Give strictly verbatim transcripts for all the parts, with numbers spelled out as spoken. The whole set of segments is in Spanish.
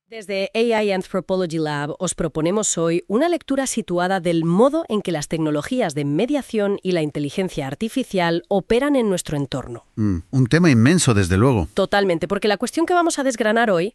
Desde A I Anthropology Lab os proponemos hoy una lectura situada del modo en que las tecnologías de mediación y la inteligencia artificial operan en nuestro entorno. Mm, un tema inmenso, desde luego. Totalmente, porque la cuestión que vamos a desgranar hoy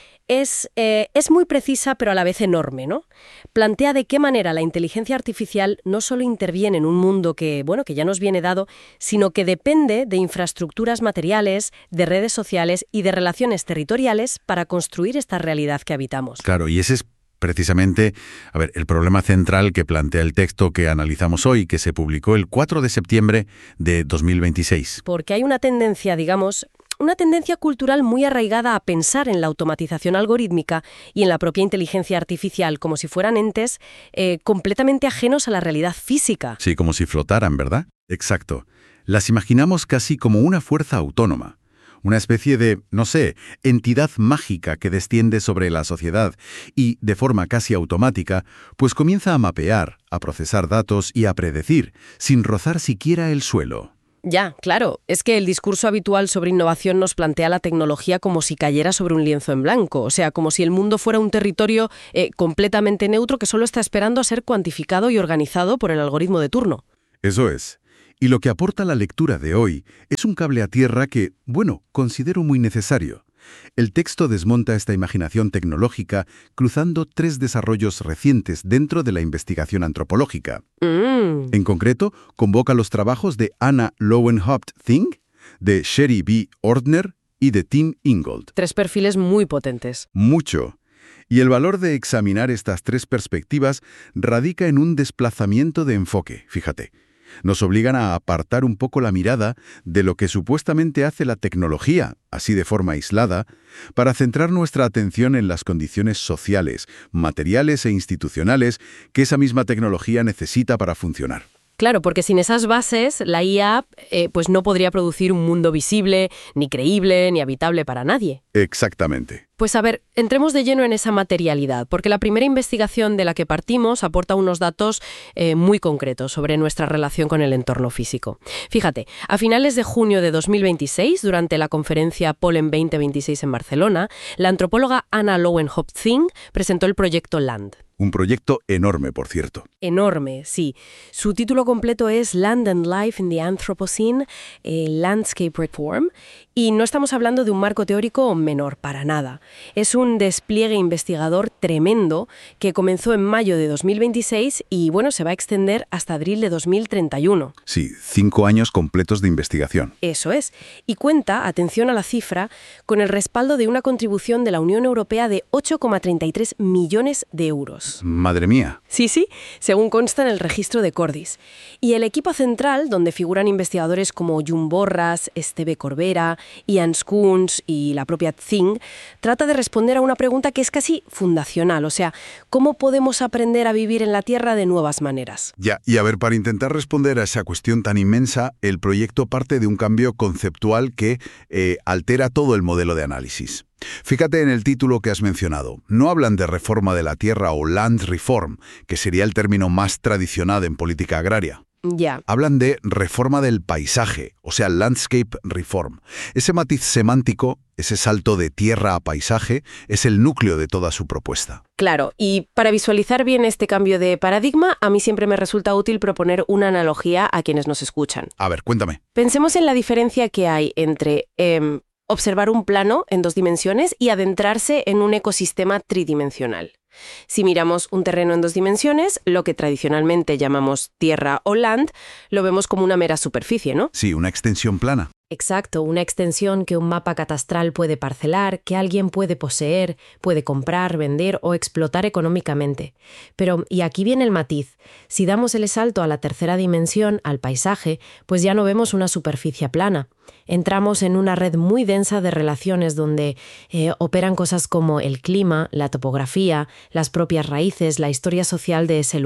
es, eh, es muy precisa, pero a la vez enorme, ¿no? Plantea de qué manera la inteligencia artificial no solo interviene en un mundo que, bueno, que ya nos viene dado, sino que depende de infraestructuras materiales, de redes sociales y de relaciones territoriales para construir esta realidad que habitamos. Claro, y ese es precisamente, a ver, el problema central que plantea el texto que analizamos hoy, que se publicó el cuatro de septiembre de dos mil veintiséis. Porque hay una tendencia, digamos, una tendencia cultural muy arraigada a pensar en la automatización algorítmica y en la propia inteligencia artificial como si fueran entes eh, completamente ajenos a la realidad física. Sí, como si flotaran, ¿verdad? Exacto. Las imaginamos casi como una fuerza autónoma. Una especie de, no sé, entidad mágica que desciende sobre la sociedad y, de forma casi automática, pues comienza a mapear, a procesar datos y a predecir, sin rozar siquiera el suelo. Ya, claro. Es que el discurso habitual sobre innovación nos plantea la tecnología como si cayera sobre un lienzo en blanco, o sea, como si el mundo fuera un territorio eh, completamente neutro que solo está esperando a ser cuantificado y organizado por el algoritmo de turno. Eso es. Y lo que aporta la lectura de hoy es un cable a tierra que, bueno, considero muy necesario. El texto desmonta esta imaginación tecnológica cruzando tres desarrollos recientes dentro de la investigación antropológica. Mm. En concreto, convoca los trabajos de Anna Lowenhaupt-Thing, de Sherry B. Ordner y de Tim Ingold. Tres perfiles muy potentes. Mucho. Y el valor de examinar estas tres perspectivas radica en un desplazamiento de enfoque, fíjate. Nos obligan a apartar un poco la mirada de lo que supuestamente hace la tecnología, así de forma aislada, para centrar nuestra atención en las condiciones sociales, materiales e institucionales que esa misma tecnología necesita para funcionar. Claro, porque sin esas bases, la I A eh, pues no podría producir un mundo visible, ni creíble, ni habitable para nadie. Exactamente. Pues a ver, entremos de lleno en esa materialidad, porque la primera investigación de la que partimos aporta unos datos eh, muy concretos sobre nuestra relación con el entorno físico. Fíjate, a finales de junio de dos mil veintiséis, durante la conferencia Pollen veinte veintiséis en Barcelona, la antropóloga Anna Lowenhaupt-Thing presentó el proyecto Land. Un proyecto enorme, por cierto. Enorme, sí. Su título completo es Land and Life in the Anthropocene, eh, Landscape Reform, y no estamos hablando de un marco teórico menor, para nada. Es un despliegue investigador tremendo que comenzó en mayo de dos mil veintiséis y, bueno, se va a extender hasta abril de dos mil treinta y uno. Sí, cinco años completos de investigación. Eso es. Y cuenta, atención a la cifra, con el respaldo de una contribución de la Unión Europea de ocho coma treinta y tres millones de euros. Madre mía. Sí, sí, según consta en el registro de Cordis. Y el equipo central, donde figuran investigadores como Llum Borras, Esteve Corbera, Ian Schoons y la propia Thing, trata de responder a una pregunta que es casi fundacional, o sea, ¿cómo podemos aprender a vivir en la Tierra de nuevas maneras? Ya, y a ver, para intentar responder a esa cuestión tan inmensa, el proyecto parte de un cambio conceptual que eh, altera todo el modelo de análisis. Fíjate en el título que has mencionado. No hablan de reforma de la tierra o land reform, que sería el término más tradicional en política agraria. Ya. Hablan de reforma del paisaje, o sea, landscape reform. Ese matiz semántico, ese salto de tierra a paisaje, es el núcleo de toda su propuesta. Claro, y para visualizar bien este cambio de paradigma, a mí siempre me resulta útil proponer una analogía a quienes nos escuchan. A ver, cuéntame. Pensemos en la diferencia que hay entre Eh, observar un plano en dos dimensiones y adentrarse en un ecosistema tridimensional. Si miramos un terreno en dos dimensiones, lo que tradicionalmente llamamos tierra o land, lo vemos como una mera superficie, ¿no? Sí, una extensión plana. Exacto, una extensión que un mapa catastral puede parcelar, que alguien puede poseer, puede comprar, vender o explotar económicamente. Pero, y aquí viene el matiz, si damos el salto a la tercera dimensión, al paisaje, pues ya no vemos una superficie plana. Entramos en una red muy densa de relaciones donde eh, operan cosas como el clima, la topografía, las propias raíces, la historia social de ese lugar.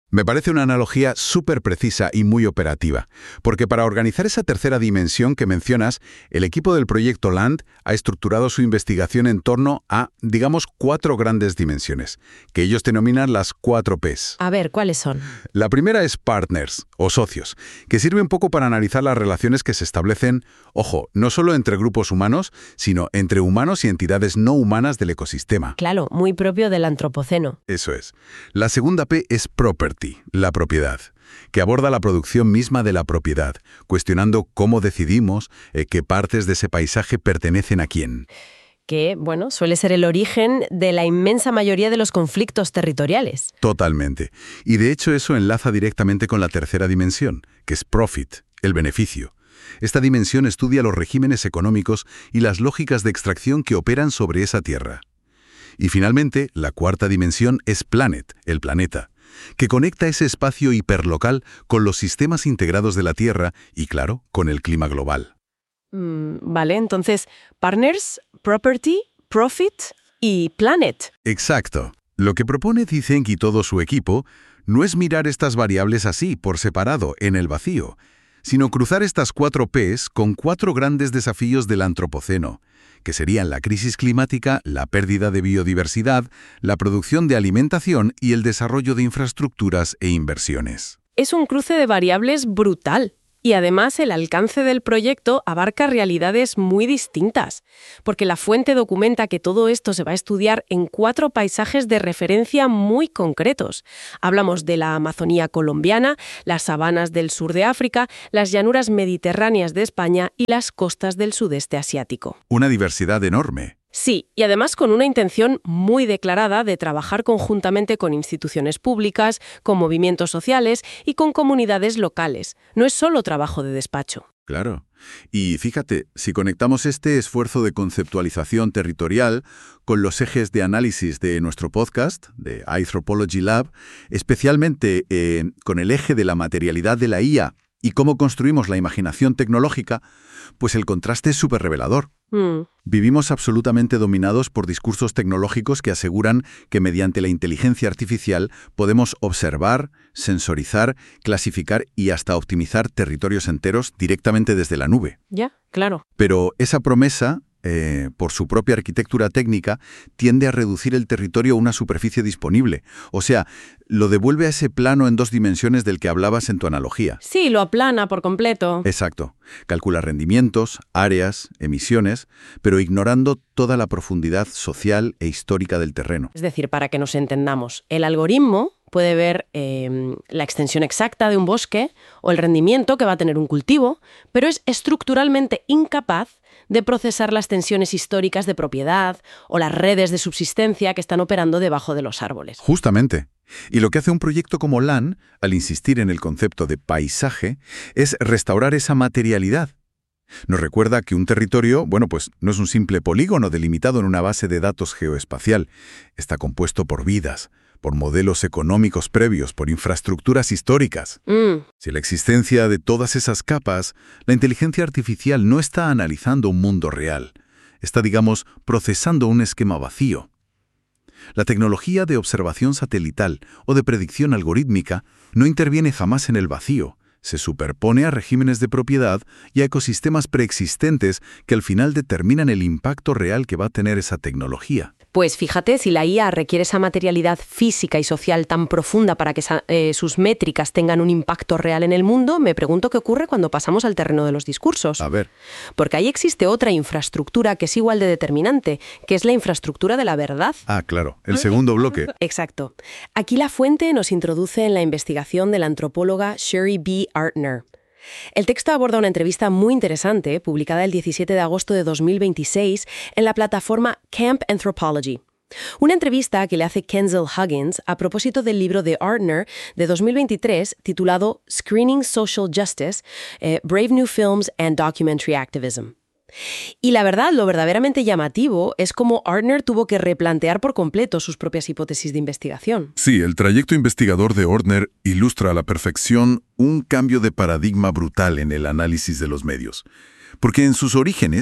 Me parece una analogía súper precisa y muy operativa, porque para organizar esa tercera dimensión que mencionas, el equipo del proyecto LAND ha estructurado su investigación en torno a, digamos, cuatro grandes dimensiones, que ellos denominan las cuatro P's. A ver, ¿cuáles son? La primera es partners, o socios, que sirve un poco para analizar las relaciones que se establecen, ojo, no solo entre grupos humanos, sino entre humanos y entidades no humanas del ecosistema. Claro, muy propio del antropoceno. Eso es. La segunda P es property, la propiedad, que aborda la producción misma de la propiedad, cuestionando cómo decidimos eh, qué partes de ese paisaje pertenecen a quién. Que, bueno, suele ser el origen de la inmensa mayoría de los conflictos territoriales. Totalmente. Y de hecho eso enlaza directamente con la tercera dimensión, que es profit, el beneficio. Esta dimensión estudia los regímenes económicos y las lógicas de extracción que operan sobre esa tierra. Y finalmente, la cuarta dimensión es planet, el planeta, que conecta ese espacio hiperlocal con los sistemas integrados de la Tierra y, claro, con el clima global. Mm, vale, entonces, partners, property, profit y planet. Exacto. Lo que propone Zizeng y todo su equipo no es mirar estas variables así, por separado, en el vacío, sino cruzar estas cuatro P's con cuatro grandes desafíos del antropoceno, que serían la crisis climática, la pérdida de biodiversidad, la producción de alimentación y el desarrollo de infraestructuras e inversiones. Es un cruce de variables brutal. Y además el alcance del proyecto abarca realidades muy distintas, porque la fuente documenta que todo esto se va a estudiar en cuatro paisajes de referencia muy concretos. Hablamos de la Amazonía colombiana, las sabanas del sur de África, las llanuras mediterráneas de España y las costas del sudeste asiático. Una diversidad enorme. Sí, y además con una intención muy declarada de trabajar conjuntamente con instituciones públicas, con movimientos sociales y con comunidades locales. No es solo trabajo de despacho. Claro. Y fíjate, si conectamos este esfuerzo de conceptualización territorial con los ejes de análisis de nuestro podcast, de Anthropology Lab, especialmente eh, con el eje de la materialidad de la I A y cómo construimos la imaginación tecnológica, pues el contraste es súper revelador. Mm. Vivimos absolutamente dominados por discursos tecnológicos que aseguran que mediante la inteligencia artificial podemos observar, sensorizar, clasificar y hasta optimizar territorios enteros directamente desde la nube. Ya, claro. Pero esa promesa, eh, por su propia arquitectura técnica, tiende a reducir el territorio a una superficie disponible. O sea, lo devuelve a ese plano en dos dimensiones del que hablabas en tu analogía. Sí, lo aplana por completo. Exacto. Calcula rendimientos, áreas, emisiones, pero ignorando toda la profundidad social e histórica del terreno. Es decir, para que nos entendamos, el algoritmo puede ver eh, la extensión exacta de un bosque o el rendimiento que va a tener un cultivo, pero es estructuralmente incapaz de procesar las tensiones históricas de propiedad o las redes de subsistencia que están operando debajo de los árboles. Justamente. Y lo que hace un proyecto como LAN, al insistir en el concepto de paisaje, es restaurar esa materialidad. Nos recuerda que un territorio, bueno, pues no es un simple polígono delimitado en una base de datos geoespacial. Está compuesto por vidas, por modelos económicos previos, por infraestructuras históricas. Mm. Si la existencia de todas esas capas, la inteligencia artificial no está analizando un mundo real. Está, digamos, procesando un esquema vacío. La tecnología de observación satelital o de predicción algorítmica no interviene jamás en el vacío. Se superpone a regímenes de propiedad y a ecosistemas preexistentes que al final determinan el impacto real que va a tener esa tecnología. Pues fíjate, si la I A requiere esa materialidad física y social tan profunda para que esa, eh, sus métricas tengan un impacto real en el mundo, me pregunto qué ocurre cuando pasamos al terreno de los discursos. A ver. Porque ahí existe otra infraestructura que es igual de determinante, que es la infraestructura de la verdad. Ah, claro, el segundo bloque. Exacto. Aquí la fuente nos introduce en la investigación de la antropóloga Sherry B. Artner. El texto aborda una entrevista muy interesante, publicada el diecisiete de agosto de dos mil veintiséis en la plataforma Camp Anthropology. Una entrevista que le hace Kenzel Huggins a propósito del libro de Artner de dos mil veintitrés titulado Screening Social Justice, eh, Brave New Films and Documentary Activism. Y la verdad, lo verdaderamente llamativo es cómo Artner tuvo que replantear por completo sus propias hipótesis de investigación. Sí, el trayecto investigador de Artner ilustra a la perfección un cambio de paradigma brutal en el análisis de los medios. Porque en sus orígenes,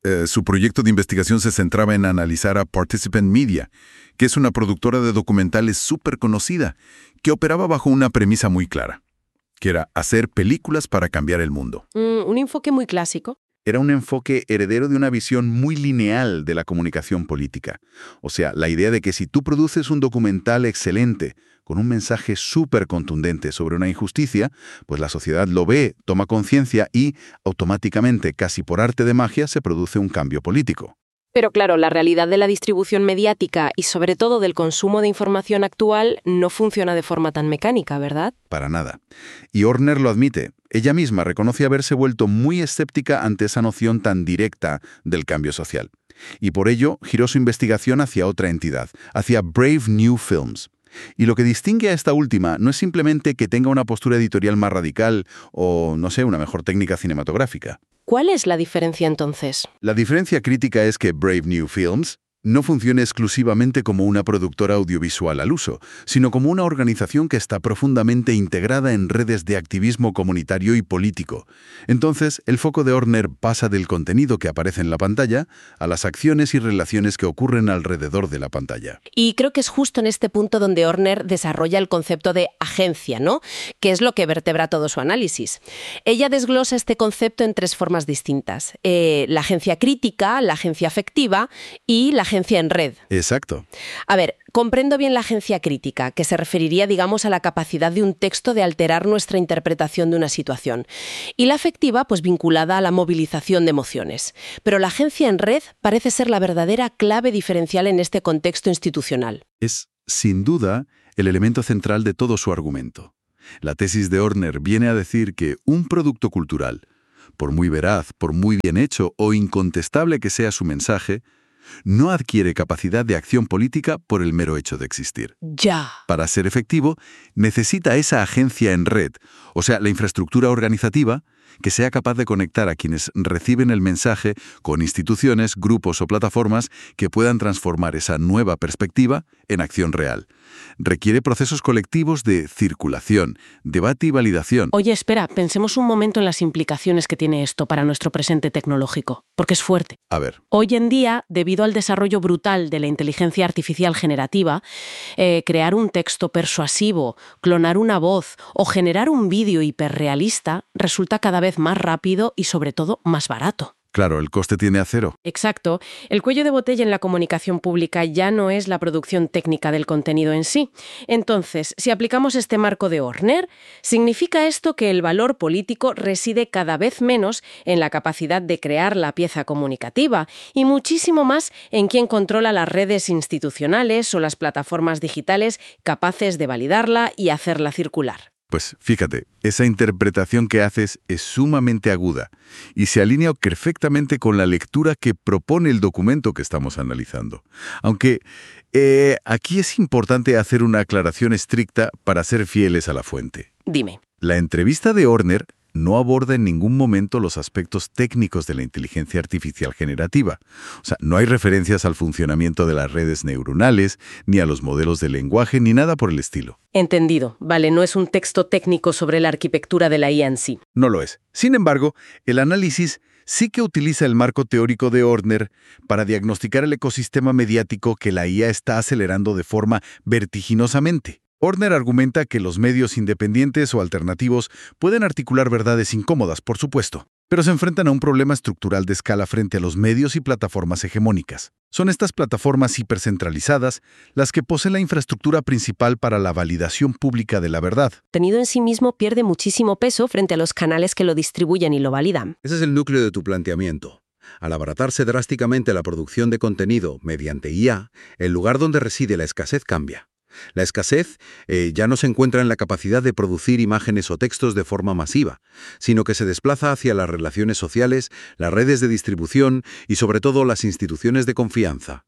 Eh, su proyecto de investigación se centraba en analizar a Participant Media, que es una productora de documentales súper conocida, que operaba bajo una premisa muy clara, que era hacer películas para cambiar el mundo. Mm, un enfoque muy clásico. Era un enfoque heredero de una visión muy lineal de la comunicación política. O sea, la idea de que si tú produces un documental excelente, con un mensaje súper contundente sobre una injusticia, pues la sociedad lo ve, toma conciencia y, automáticamente, casi por arte de magia, se produce un cambio político. Pero claro, la realidad de la distribución mediática y sobre todo del consumo de información actual no funciona de forma tan mecánica, ¿verdad? Para nada. Y Ortner lo admite. Ella misma reconoce haberse vuelto muy escéptica ante esa noción tan directa del cambio social. Y por ello giró su investigación hacia otra entidad, hacia Brave New Films. Y lo que distingue a esta última no es simplemente que tenga una postura editorial más radical o, no sé, una mejor técnica cinematográfica. ¿Cuál es la diferencia entonces? La diferencia crítica es que Brave New Films no funciona exclusivamente como una productora audiovisual al uso, sino como una organización que está profundamente integrada en redes de activismo comunitario y político. Entonces, el foco de Ortner pasa del contenido que aparece en la pantalla a las acciones y relaciones que ocurren alrededor de la pantalla. Y creo que es justo en este punto donde Ortner desarrolla el concepto de agencia, ¿no? Que es lo que vertebra todo su análisis. Ella desglosa este concepto en tres formas distintas. Eh, la agencia crítica, la agencia afectiva y la agencia en red. Exacto. A ver, comprendo bien la agencia crítica, que se referiría, digamos, a la capacidad de un texto de alterar nuestra interpretación de una situación. Y la afectiva, pues vinculada a la movilización de emociones. Pero la agencia en red parece ser la verdadera clave diferencial en este contexto institucional. Es, sin duda, el elemento central de todo su argumento. La tesis de Ortner viene a decir que un producto cultural, por muy veraz, por muy bien hecho o incontestable que sea su mensaje, no adquiere capacidad de acción política por el mero hecho de existir. Ya. Para ser efectivo, necesita esa agencia en red, o sea, la infraestructura organizativa, que sea capaz de conectar a quienes reciben el mensaje con instituciones, grupos o plataformas que puedan transformar esa nueva perspectiva en acción real. Requiere procesos colectivos de circulación, debate y validación. Oye, espera, pensemos un momento en las implicaciones que tiene esto para nuestro presente tecnológico, porque es fuerte. A ver. Hoy en día, debido al desarrollo brutal de la inteligencia artificial generativa, eh, crear un texto persuasivo, clonar una voz o generar un vídeo hiperrealista resulta cada vez más rápido y, sobre todo, más barato. Claro, el coste tiene a cero. Exacto. El cuello de botella en la comunicación pública ya no es la producción técnica del contenido en sí. Entonces, si aplicamos este marco de Ortner, ¿significa esto que el valor político reside cada vez menos en la capacidad de crear la pieza comunicativa y muchísimo más en quién controla las redes institucionales o las plataformas digitales capaces de validarla y hacerla circular? Pues fíjate, esa interpretación que haces es sumamente aguda y se alinea perfectamente con la lectura que propone el documento que estamos analizando. Aunque eh, aquí es importante hacer una aclaración estricta para ser fieles a la fuente. Dime. La entrevista de Ortner no aborda en ningún momento los aspectos técnicos de la inteligencia artificial generativa. O sea, no hay referencias al funcionamiento de las redes neuronales, ni a los modelos de lenguaje, ni nada por el estilo. Entendido. Vale, no es un texto técnico sobre la arquitectura de la I A en sí. No lo es. Sin embargo, el análisis sí que utiliza el marco teórico de Ortner para diagnosticar el ecosistema mediático que la I A está acelerando de forma vertiginosamente. Ortner argumenta que los medios independientes o alternativos pueden articular verdades incómodas, por supuesto, pero se enfrentan a un problema estructural de escala frente a los medios y plataformas hegemónicas. Son estas plataformas hipercentralizadas las que poseen la infraestructura principal para la validación pública de la verdad. El contenido en sí mismo pierde muchísimo peso frente a los canales que lo distribuyen y lo validan. Ese es el núcleo de tu planteamiento. Al abaratarse drásticamente la producción de contenido mediante I A, el lugar donde reside la escasez cambia. La escasez eh, ya no se encuentra en la capacidad de producir imágenes o textos de forma masiva, sino que se desplaza hacia las relaciones sociales, las redes de distribución y sobre todo las instituciones de confianza.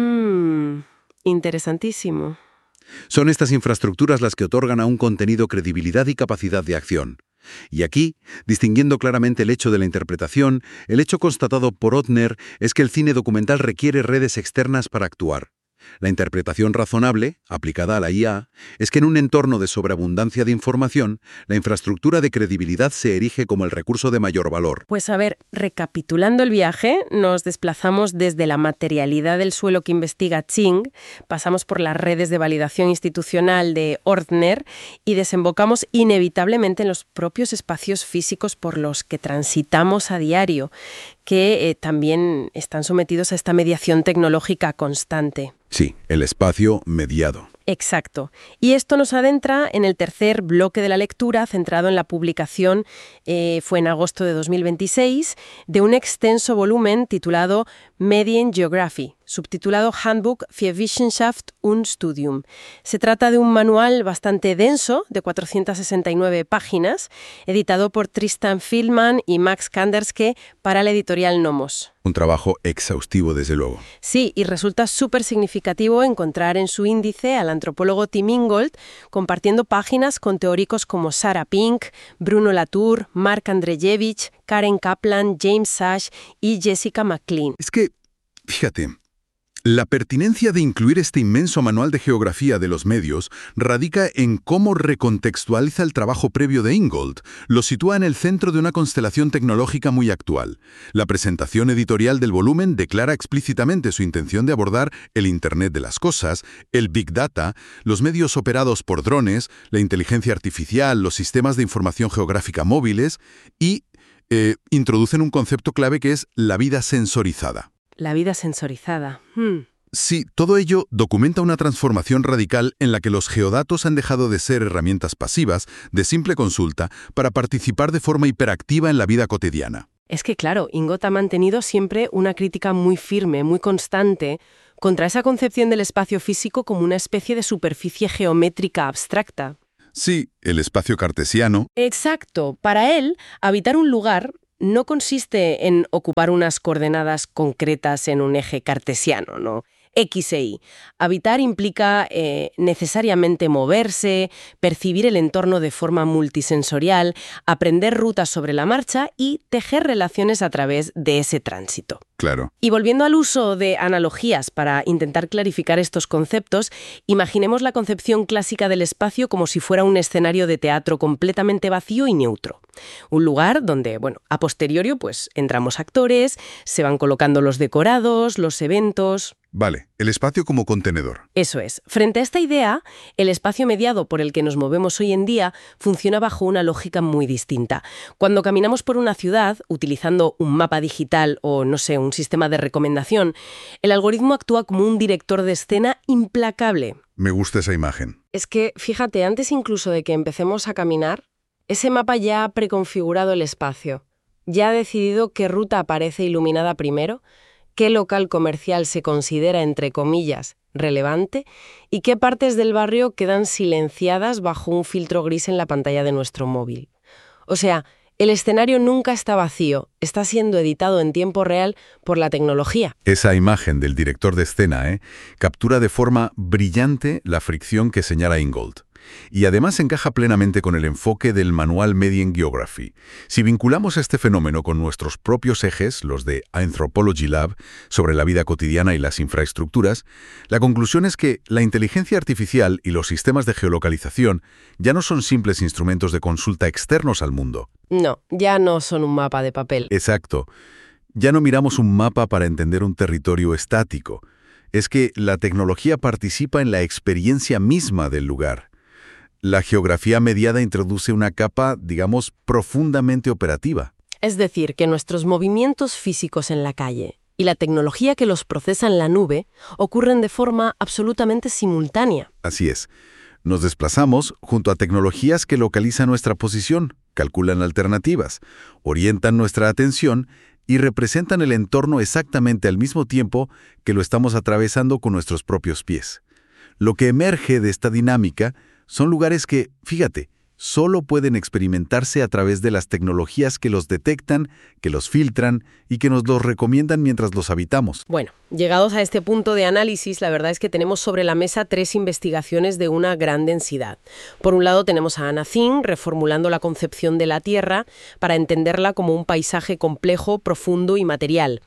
Mmm, interesantísimo. Son estas infraestructuras las que otorgan a un contenido credibilidad y capacidad de acción. Y aquí, distinguiendo claramente el hecho de la interpretación, el hecho constatado por Ortner es que el cine documental requiere redes externas para actuar. La interpretación razonable, aplicada a la I A, es que en un entorno de sobreabundancia de información, la infraestructura de credibilidad se erige como el recurso de mayor valor. Pues a ver, recapitulando el viaje, nos desplazamos desde la materialidad del suelo que investiga Ching, pasamos por las redes de validación institucional de Ortner y desembocamos inevitablemente en los propios espacios físicos por los que transitamos a diario, que eh, también están sometidos a esta mediación tecnológica constante. Sí, el espacio mediado. Exacto. Y esto nos adentra en el tercer bloque de la lectura, centrado en la publicación, eh, fue en agosto de dos mil veintiséis, de un extenso volumen titulado Mediengeography, subtitulado Handbuch für Wissenschaft und Studium. Se trata de un manual bastante denso, de cuatrocientas sesenta y nueve páginas, editado por Tristan Fieldman y Max Kanderske para la editorial Nomos. Un trabajo exhaustivo, desde luego. Sí, y resulta súper significativo encontrar en su índice al antropólogo Tim Ingold compartiendo páginas con teóricos como Sarah Pink, Bruno Latour, Mark Andreyevich, Karen Kaplan, James Sachs y Jessica McLean. Es que, fíjate, la pertinencia de incluir este inmenso manual de geografía de los medios radica en cómo recontextualiza el trabajo previo de Ingold, lo sitúa en el centro de una constelación tecnológica muy actual. La presentación editorial del volumen declara explícitamente su intención de abordar el Internet de las cosas, el Big Data, los medios operados por drones, la inteligencia artificial, los sistemas de información geográfica móviles y eh, introducen un concepto clave que es la vida sensorizada. La vida sensorizada. Hmm. Sí, todo ello documenta una transformación radical en la que los geodatos han dejado de ser herramientas pasivas, de simple consulta, para participar de forma hiperactiva en la vida cotidiana. Es que, claro, Ingold ha mantenido siempre una crítica muy firme, muy constante, contra esa concepción del espacio físico como una especie de superficie geométrica abstracta. Sí, el espacio cartesiano. Exacto. Para él, habitar un lugar no consiste en ocupar unas coordenadas concretas en un eje cartesiano, ¿no? X e Y. Habitar implica eh, necesariamente moverse, percibir el entorno de forma multisensorial, aprender rutas sobre la marcha y tejer relaciones a través de ese tránsito. Claro. Y volviendo al uso de analogías para intentar clarificar estos conceptos, imaginemos la concepción clásica del espacio como si fuera un escenario de teatro completamente vacío y neutro. Un lugar donde, bueno, a posteriori, pues entramos actores, se van colocando los decorados, los eventos. Vale, el espacio como contenedor. Eso es. Frente a esta idea, el espacio mediado por el que nos movemos hoy en día funciona bajo una lógica muy distinta. Cuando caminamos por una ciudad, utilizando un mapa digital o, no sé, un sistema de recomendación, el algoritmo actúa como un director de escena implacable. Me gusta esa imagen. Es que, fíjate, antes incluso de que empecemos a caminar, ese mapa ya ha preconfigurado el espacio. Ya ha decidido qué ruta aparece iluminada primero, qué local comercial se considera, entre comillas, relevante y qué partes del barrio quedan silenciadas bajo un filtro gris en la pantalla de nuestro móvil. O sea, el escenario nunca está vacío, está siendo editado en tiempo real por la tecnología. Esa imagen del director de escena, ¿eh? captura de forma brillante la fricción que señala Ingold. Y además encaja plenamente con el enfoque del manual Mediengeography. Si vinculamos este fenómeno con nuestros propios ejes, los de Anthropology Lab, sobre la vida cotidiana y las infraestructuras, la conclusión es que la inteligencia artificial y los sistemas de geolocalización ya no son simples instrumentos de consulta externos al mundo. No, ya no son un mapa de papel. Exacto. Ya no miramos un mapa para entender un territorio estático. Es que la tecnología participa en la experiencia misma del lugar. La geografía mediada introduce una capa, digamos, profundamente operativa. Es decir, que nuestros movimientos físicos en la calle y la tecnología que los procesa en la nube ocurren de forma absolutamente simultánea. Así es. Nos desplazamos junto a tecnologías que localizan nuestra posición, calculan alternativas, orientan nuestra atención y representan el entorno exactamente al mismo tiempo que lo estamos atravesando con nuestros propios pies. Lo que emerge de esta dinámica son lugares que, fíjate, solo pueden experimentarse a través de las tecnologías que los detectan, que los filtran y que nos los recomiendan mientras los habitamos. Bueno, llegados a este punto de análisis, la verdad es que tenemos sobre la mesa tres investigaciones de una gran densidad. Por un lado tenemos a Anna Tsing reformulando la concepción de la Tierra para entenderla como un paisaje complejo, profundo y material.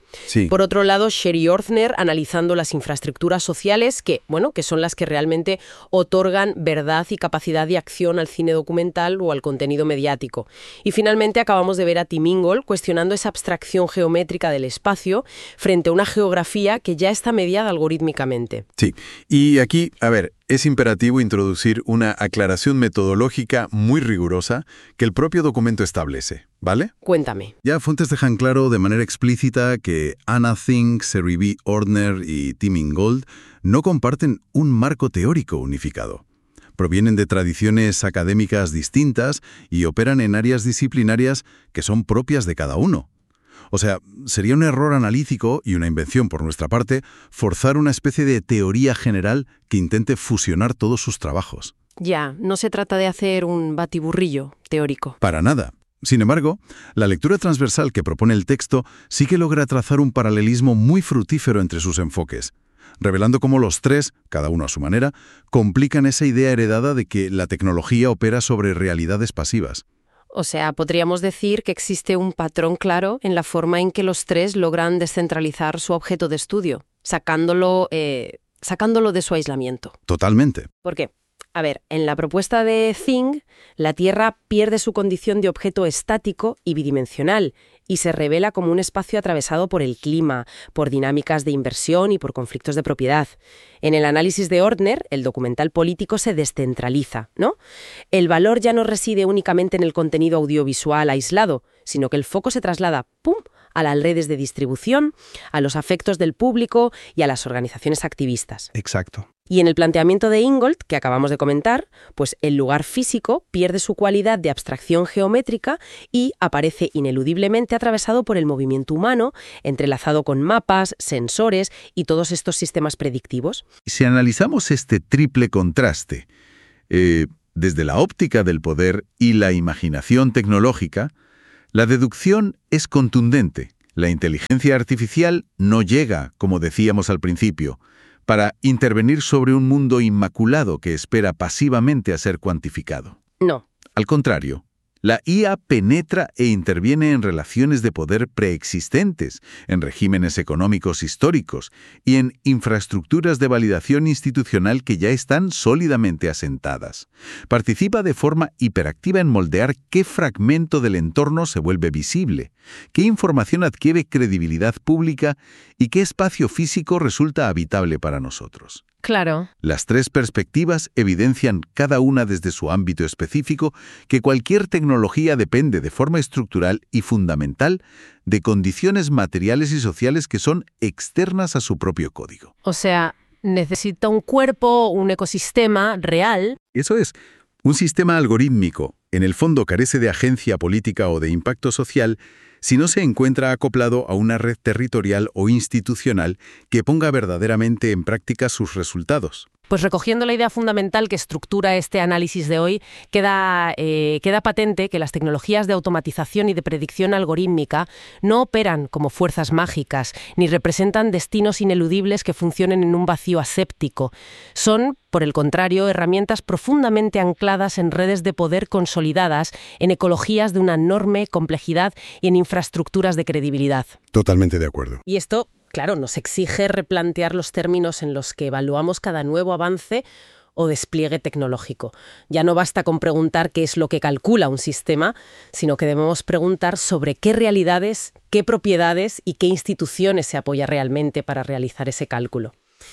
Sí. Por otro lado, Sherry Ortner analizando las infraestructuras sociales que, bueno, que son las que realmente otorgan verdad y capacidad de acción al cine documental o al contenido mediático. Y finalmente acabamos de ver a Tim Ingold cuestionando esa abstracción geométrica del espacio frente a una geografía que ya está mediada algorítmicamente. Sí, y aquí, a ver, es imperativo introducir una aclaración metodológica muy rigurosa que el propio documento establece, ¿vale? Cuéntame. Ya fuentes dejan claro de manera explícita que Anna Thing, Sherry B. Ortner y Tim Ingold no comparten un marco teórico unificado. Provienen de tradiciones académicas distintas y operan en áreas disciplinarias que son propias de cada uno. O sea, sería un error analítico y una invención por nuestra parte forzar una especie de teoría general que intente fusionar todos sus trabajos. Ya, no se trata de hacer un batiburrillo teórico. Para nada. Sin embargo, la lectura transversal que propone el texto sí que logra trazar un paralelismo muy fructífero entre sus enfoques, revelando cómo los tres, cada uno a su manera, complican esa idea heredada de que la tecnología opera sobre realidades pasivas. O sea, podríamos decir que existe un patrón claro en la forma en que los tres logran descentralizar su objeto de estudio, sacándolo, eh, sacándolo de su aislamiento. Totalmente. ¿Por qué? A ver, en la propuesta de Thing, la Tierra pierde su condición de objeto estático y bidimensional y se revela como un espacio atravesado por el clima, por dinámicas de inversión y por conflictos de propiedad. En el análisis de Ortner, el documental político se descentraliza, ¿no? El valor ya no reside únicamente en el contenido audiovisual aislado, sino que el foco se traslada, ¡pum!, a las redes de distribución, a los afectos del público y a las organizaciones activistas. Exacto. Y en el planteamiento de Ingold, que acabamos de comentar, pues el lugar físico pierde su cualidad de abstracción geométrica y aparece ineludiblemente atravesado por el movimiento humano, entrelazado con mapas, sensores y todos estos sistemas predictivos. Si analizamos este triple contraste, eh, desde la óptica del poder y la imaginación tecnológica, la deducción es contundente. La inteligencia artificial no llega, como decíamos al principio, para intervenir sobre un mundo inmaculado que espera pasivamente a ser cuantificado. No. Al contrario, la I A penetra e interviene en relaciones de poder preexistentes, en regímenes económicos históricos y en infraestructuras de validación institucional que ya están sólidamente asentadas. Participa de forma hiperactiva en moldear qué fragmento del entorno se vuelve visible, qué información adquiere credibilidad pública y qué espacio físico resulta habitable para nosotros. Claro. Las tres perspectivas evidencian, cada una desde su ámbito específico, que cualquier tecnología depende de forma estructural y fundamental de condiciones materiales y sociales que son externas a su propio código. O sea, necesita un cuerpo, un ecosistema real. Eso es. Un sistema algorítmico, en el fondo, carece de agencia política o de impacto social si no se encuentra acoplado a una red territorial o institucional que ponga verdaderamente en práctica sus resultados. Pues recogiendo la idea fundamental que estructura este análisis de hoy, queda, eh, queda patente que las tecnologías de automatización y de predicción algorítmica no operan como fuerzas mágicas, ni representan destinos ineludibles que funcionen en un vacío aséptico. Son, por el contrario, herramientas profundamente ancladas en redes de poder consolidadas, en ecologías de una enorme complejidad y en infraestructuras de credibilidad. Totalmente de acuerdo. Y esto, claro, nos exige replantear los términos en los que evaluamos cada nuevo avance o despliegue tecnológico. Ya no basta con preguntar qué es lo que calcula un sistema, sino que debemos preguntar sobre qué realidades, qué propiedades y qué instituciones se apoya realmente para realizar ese cálculo.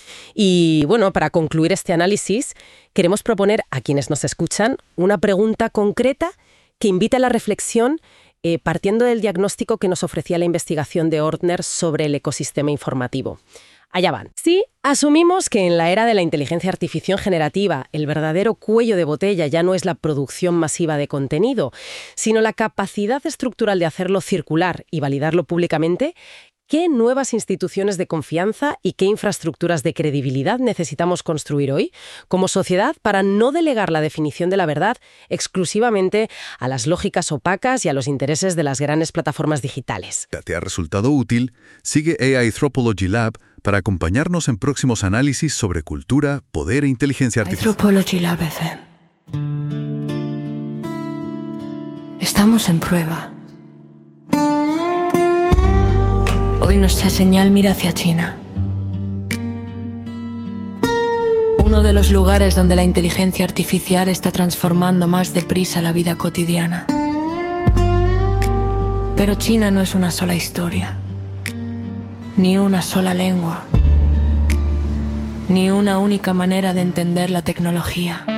Y bueno, para concluir este análisis, queremos proponer a quienes nos escuchan una pregunta concreta que invita a la reflexión eh, partiendo del diagnóstico que nos ofrecía la investigación de Ortner sobre el ecosistema informativo. Allá van. Si asumimos que en la era de la inteligencia artificial generativa el verdadero cuello de botella ya no es la producción masiva de contenido, sino la capacidad estructural de hacerlo circular y validarlo públicamente, ¿qué nuevas instituciones de confianza y qué infraestructuras de credibilidad necesitamos construir hoy como sociedad para no delegar la definición de la verdad exclusivamente a las lógicas opacas y a los intereses de las grandes plataformas digitales? ¿Te ha resultado útil? Sigue A I Anthropology Lab para acompañarnos en próximos análisis sobre cultura, poder e inteligencia artificial. Anthropology Lab F M. Estamos en prueba. Hoy Hoy nuestra señal mira hacia China, uno de los lugares donde la inteligencia artificial está transformando más deprisa la vida cotidiana. Pero China no es una sola historia, ni una sola lengua, ni una única manera de entender la tecnología.